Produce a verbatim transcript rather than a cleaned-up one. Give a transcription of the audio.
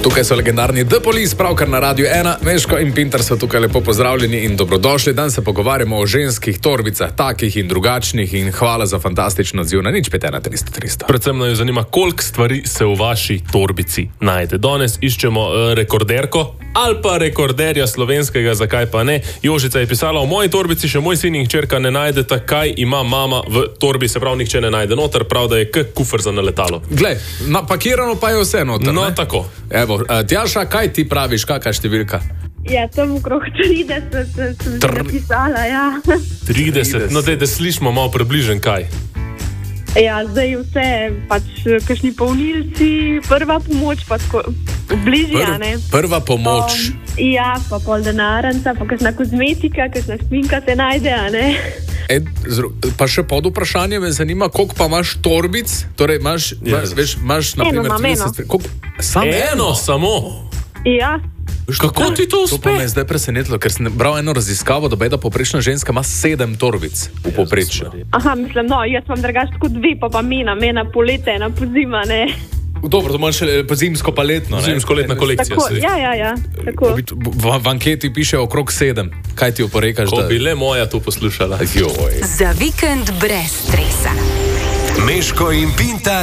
Tukaj so legendarni The Police, pravkar na Radiu ena. Meško in Pintar so tukaj lepo pozdravljeni in dobrodošli. Dan se pogovarjamo o ženskih torbicah, takih in drugačnih, in hvala za fantastičen odziv na nič pet ena tristo tristo. Predvsem naj jo zanima, koliko stvari se v vaši torbici najde. Danes iščemo uh, rekorderko ali pa rekorderja slovenskega, zakaj pa ne. Jožica je pisala, v moji torbici še moj sin in hčerka ne najdeta, kaj ima mama v torbi, se pravi, nihče ne najde noter, prav da je k kufr za naletalo. Glej, napakirano pa je vse noter. No, ne? tako. Evo, Tjaša, kaj ti praviš, kakšna številka? Ja, tam okrog trideset sem Tr- napisala, ja. trideset, no dej, da slišimo malo približen kaj. Ja, zdaj vse, pač kakšni polnilci, prva pomoč, pa tako bližje, Prv, ne. prva pomoč. Um, ja, pa pol denarnica, pa kakšna kozmetika, kakšna šminka se najde, a ne. E, zro, pa še pod vprašanje me zanima, koliko pa imaš torbic? Torej, imaš, imaš, veš, imaš na Eno primer imam, trideset stvari. Koliko? Samo Eno, samo. Ja, Kako ti to To pa me uspe? je zdaj presenetilo, ker sem bral eno raziskavo, da beda poprečna ženska ima sedem torbic v povprečju. aha, mislim, no, jaz imam drugače tako dve, pa pa mena, mena polete, ena pozima, ne. Dobro, to imaš še zimsko paletno. ne? Zimsko-letna kolekcija. Tako, se. ja, ja, ja, tako. V, v, v anketi piše okrog sedem. Kaj ti oporekaš? Ko Da... bi le moja to poslušala. Joj. Za vikend brez stresa. Meško in Pintar